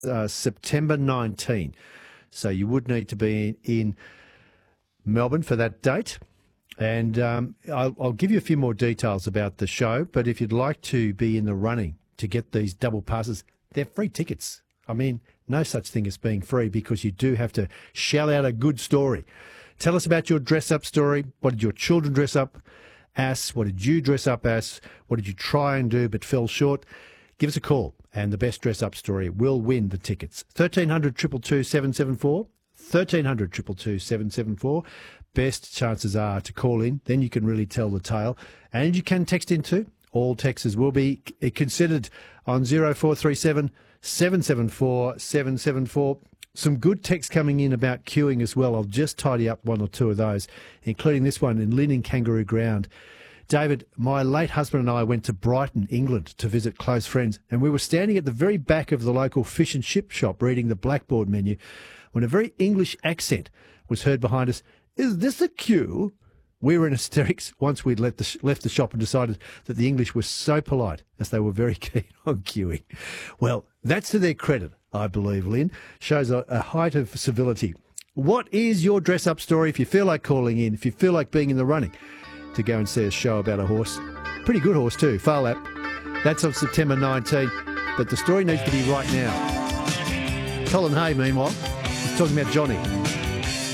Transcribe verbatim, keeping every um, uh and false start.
uh, September nineteenth. So you would need to be in, in Melbourne for that date. And um, I'll, I'll give you a few more details about the show, but if you'd like to be in the running to get these double passes, they're free tickets. I mean, no such thing as being free, because you do have to shell out a good story. Tell us about your dress-up story. What did your children dress up as? What did you dress up as? What did you try and do but fell short? Give us a call, and the best dress-up story will win the tickets. thirteen hundred, two two two, seven seven four. thirteen hundred, two two two, seven seven four. Best chances are to call in. Then you can really tell the tale. And you can text in too. All texts will be considered on zero four three seven, seven seven four, seven seven four. Some good text coming in about queuing as well. I'll just tidy up one or two of those, including this one in Lynn in Kangaroo Ground. David, my late husband and I went to Brighton, England to visit close friends, and we were standing at the very back of the local fish and chip shop reading the blackboard menu when a very English accent was heard behind us. Is this a queue? We were in hysterics once we'd let the, left the shop and decided that the English were so polite, as they were very keen on queuing. Well, that's to their credit, I believe, Lynn. Shows a, a height of civility. What is your dress-up story? If you feel like calling in, if you feel like being in the running to go and see a show about a horse, pretty good horse too, Phar Lap. That's on September nineteenth, but the story needs to be right now. Colin Hay, meanwhile, is talking about Johnny.